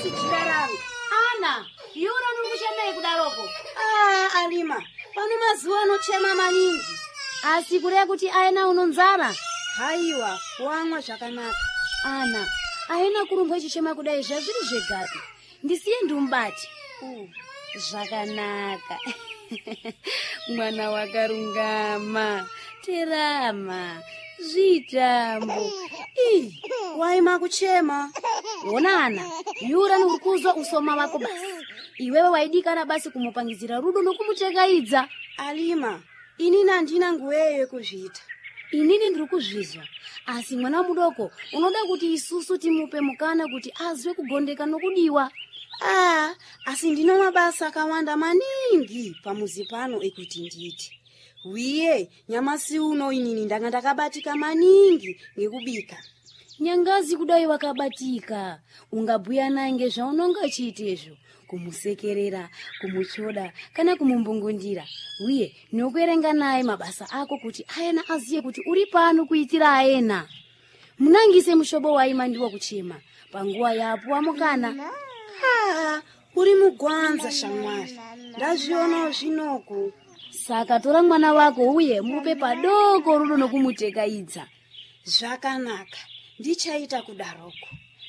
basi chiraranga. Ana, yura nikuchemei kudaroko. Alima, pano mazuwa anochema maningi. Asi kure kuti aena unonzara. Haiwa, wamwa zvakanaka. Ana, aena kurumba chichema kudai zvazviri zvegati. Ndisiye ndumbati. Zvakanaka. Mwana wakarungama. Terama. Zvitambo. Waima kuchema. Ona Ana, yura nurikuzwa usoma wako basi. Iwewe waidikana basi kumupangizira rudo nokumuchekaidza. Alima, inini handina nguweyo kuzviita. Inini ndiri kuzvizwa. Asi mwana mudoko, unoda kuti isusu timupe mukana kuti azwe kugondeka nokudiwa. Asi ndino mabasa akawanda maningi pamuzi pano ekuti nditi. Wiye, nyamasi uno inini ndanga ndakabatika maningi ngekubika. Nyangazi kudai wakabatika. Ungabhuya naye ngezvaunonga chiitezvo. Kumusekerera, kumuchoda, kana kumumbungundira. Wiye, nokuerenga naye mabasa ako kuti aena aziye kuti uri pano kuitira aena. Munangise mushobo waima ndiwo kuchema. Panguwa yapo wamukana. Uri mugwanza shamwari. Ndazviona zvinoku. Saka tora mwana wako uye mupe padoko rudo nokumutekaidza. Zvakanaka. Ndichaita kudaroko.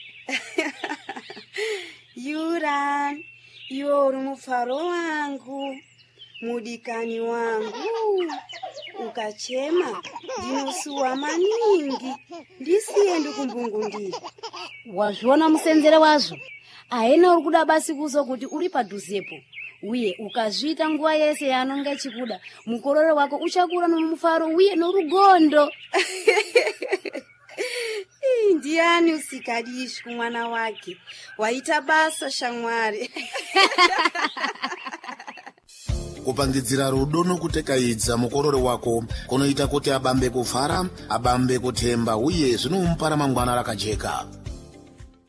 Yura, iwe uri mufaro wangu, mudikani wangu. Ukachema, ndinosuwa maningi. Ndisiye ndikumbungundira. Wazviona musenzere wazvo. Aena uri kuda basi kuzo kuti uri padhuzepo. Uye ukazvita nguwa yese yanonga chikuda. Mukororo wako uchakura nomufaro uye norugondo. Ndiani usikadishi kumwana wake. Waita basa shamwari. Kupangidzira rudo nokutekaidza mukororo wako kunoita kuti abambe kufara, abambe kutemba uye zvinomupa ramangwana rakajeka.